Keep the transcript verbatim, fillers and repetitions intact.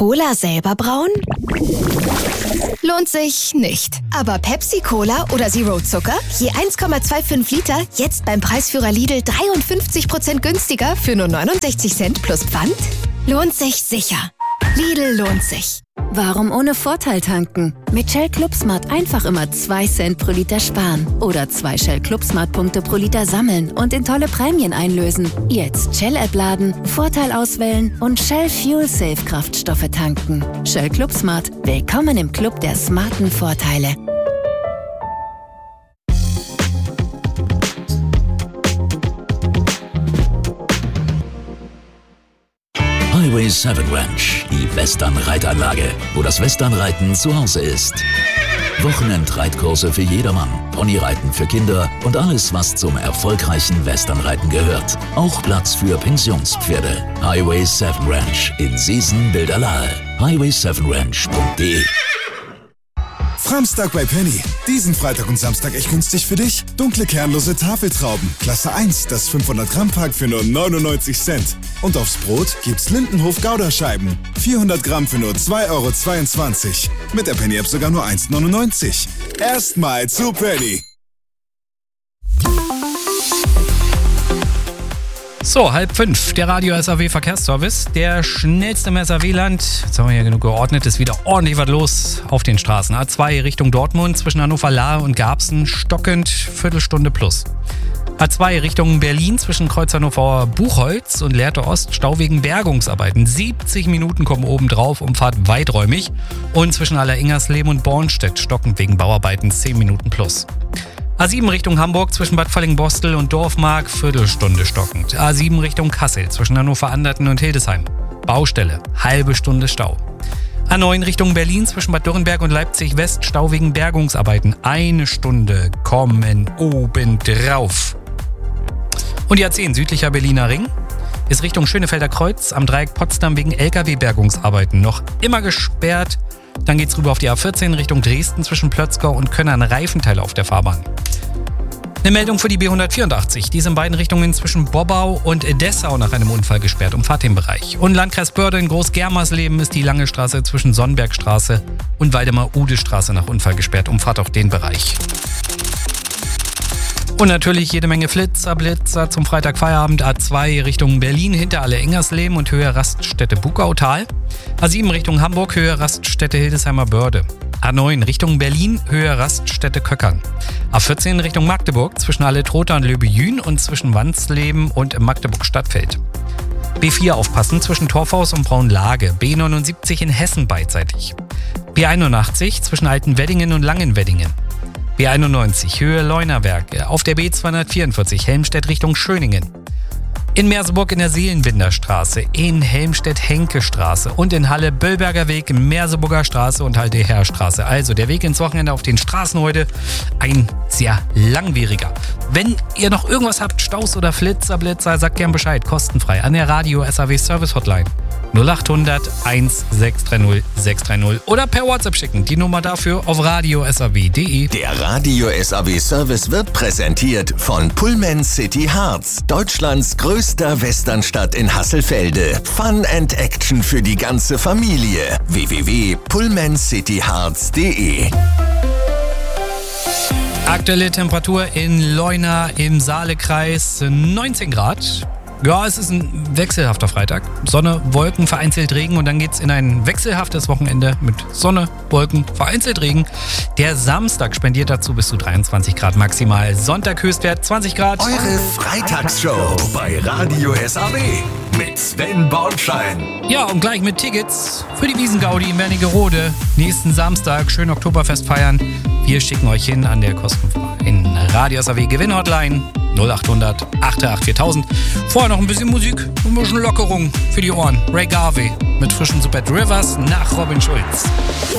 Cola selber brauen? Lohnt sich nicht. Aber Pepsi-Cola oder Zero Zucker? Je eins Komma fünfundzwanzig Liter, jetzt beim Preisführer Lidl dreiundfünfzig Prozent günstiger für nur neunundsechzig Cent plus Pfand? Lohnt sich sicher. Lidl lohnt sich. Warum ohne Vorteil tanken? Mit Shell ClubSmart einfach immer zwei Cent pro Liter sparen. Oder zwei Shell ClubSmart-Punkte pro Liter sammeln und in tolle Prämien einlösen. Jetzt Shell-App laden, Vorteil auswählen und Shell Fuel Safe Kraftstoffe tanken. Shell ClubSmart. Willkommen im Club der smarten Vorteile. Highway sieben Ranch, die Western-Reitanlage, wo das Westernreiten zu Hause ist. Wochenendreitkurse für jedermann, Ponyreiten für Kinder und alles, was zum erfolgreichen Westernreiten gehört. Auch Platz für Pensionspferde. Highway sieben Ranch in Seesen-Bilderlahe. highway sieben ranch punkt de. Framstag bei Penny. Diesen Freitag und Samstag echt günstig für dich. Dunkle kernlose Tafeltrauben. Klasse eins, das fünfhundert Gramm Pack für nur neunundneunzig Cent. Und aufs Brot gibt's Lindenhof Gouda-Scheiben. vierhundert Gramm für nur zwei Euro zweiundzwanzig. Mit der Penny-App sogar nur eins neunundneunzig. Erstmal zu Penny. So, halb fünf, der Radio-S A W-Verkehrsservice, der schnellste im S A W-Land. Jetzt haben wir hier genug geordnet, ist wieder ordentlich was los auf den Straßen. A zwei Richtung Dortmund, zwischen Hannover-Lahe und Garbsen, stockend, Viertelstunde plus. A zwei Richtung Berlin, zwischen Kreuz Hannover-Buchholz und Lehrte Ost, Stau wegen Bergungsarbeiten. siebzig Minuten kommen obendrauf, Umfahrt weiträumig. Und zwischen Aller-Ingersleben und Bornstedt, stockend wegen Bauarbeiten, zehn Minuten plus. A sieben Richtung Hamburg, zwischen Bad Fallingbostel und Dorfmark, Viertelstunde stockend. A sieben Richtung Kassel, zwischen Hannover-Anderten und Hildesheim. Baustelle, halbe Stunde Stau. A neun Richtung Berlin, zwischen Bad Dürrenberg und Leipzig-West, Stau wegen Bergungsarbeiten. Eine Stunde kommen obendrauf. Und die A zehn, südlicher Berliner Ring, ist Richtung Schönefelder Kreuz am Dreieck Potsdam wegen L K W-Bergungsarbeiten noch immer gesperrt. Dann geht's rüber auf die A vierzehn Richtung Dresden zwischen Plötzgau und Könnern, Reifenteile auf der Fahrbahn. Eine Meldung für die B hundertvierundachtzig. Die ist in beiden Richtungen zwischen Bobbau und Dessau nach einem Unfall gesperrt, umfahrt den Bereich. Und Landkreis Börde in Groß-Germersleben ist die lange Straße zwischen Sonnenbergstraße und Waldemar-Ude-Straße nach Unfall gesperrt, umfahrt auch den Bereich. Und natürlich jede Menge Flitzer, Blitzer zum Freitagfeierabend. A zwei Richtung Berlin, hinter Aller-Ingersleben und Höhe Raststätte Bukautal. A sieben Richtung Hamburg, Höhe Raststätte Hildesheimer Börde. A neun Richtung Berlin, Höhe Raststätte Köckern. A vierzehn Richtung Magdeburg, zwischen Halle-Trotha und Löbejün und zwischen Wansleben und Magdeburg-Stadtfeld. B vier aufpassen, zwischen Torfhaus und Braunlage. B neunundsiebzig in Hessen beidseitig. B einundachtzig zwischen Altenweddingen und Langenweddingen. B einundneunzig, Höhe Leunawerke. Auf der B zweihundertvierundvierzig, Helmstedt Richtung Schöningen. In Merseburg in der Seelenbinderstraße, in Helmstedt-Henke-Straße und in Halle Böllberger Weg, Merseburger Straße und Halte Heerstraße. Also der Weg ins Wochenende auf den Straßen heute ein sehr langwieriger. Wenn ihr noch irgendwas habt, Staus oder Flitzer, Blitzer, sagt gern Bescheid, kostenfrei an der Radio S A W Service Hotline null acht hundert eins sechs drei null sechs drei null oder per WhatsApp schicken. Die Nummer dafür auf radio s a w punkt de. Der Radio S A W Service wird präsentiert von Pullman City Harz, Deutschlands größter Westernstadt in Hasselfelde. Fun and Action für die ganze Familie. w w w punkt pullman city harz punkt de. Aktuelle Temperatur in Leuna im Saalekreis neunzehn Grad. Ja, es ist ein wechselhafter Freitag. Sonne, Wolken, vereinzelt Regen und dann geht's in ein wechselhaftes Wochenende mit Sonne, Wolken, vereinzelt Regen. Der Samstag spendiert dazu bis zu dreiundzwanzig Grad maximal. Sonntag Höchstwert zwanzig Grad. Eure Freitagsshow bei Radio S A W mit Sven Bornschein. Ja, und gleich mit Tickets für die Wiesengaudi in Wernigerode. Nächsten Samstag schön Oktoberfest feiern. Wir schicken euch hin an der kostenfreien Radio S A W Gewinn-Hotline null acht hundert acht acht viertausend. Vorher noch ein bisschen Musik, ein bisschen Lockerung für die Ohren. Ray Garvey mit frischen Super Rivers nach Robin Schulz.